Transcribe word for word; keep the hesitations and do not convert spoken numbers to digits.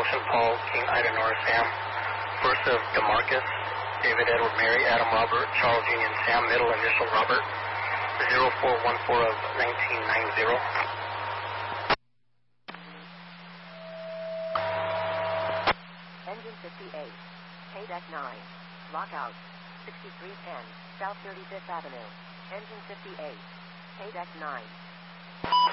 Ocean Paul, King Ida Nora Sam. First of DeMarcus, David Edward Mary, Adam Robert, Charles Union Sam, middle initial Robert. zero four one four of nineteen ninety. Engine fifty-eight, K-Deck nine, lockout, sixty-three ten, South thirty-fifth Avenue. Engine fifty-eight, K-Deck nine.